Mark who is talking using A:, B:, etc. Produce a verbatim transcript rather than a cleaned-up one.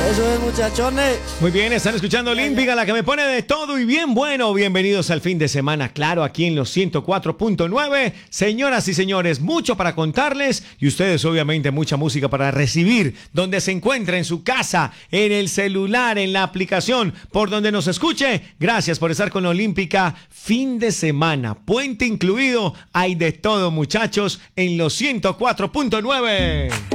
A: Eso es, muchachones.
B: Muy bien, están escuchando Olímpica, la que me pone de todo y bien bueno. Bienvenidos al fin de semana, claro, aquí en los ciento cuatro punto nueve. Señoras y señores, mucho para contarles y ustedes obviamente mucha música para recibir, donde se encuentra en su casa, en el celular, en la aplicación, por donde nos escuche. Gracias por estar con Olímpica, fin de semana, puente incluido, hay de todo, muchachos, en los ciento cuatro punto nueve.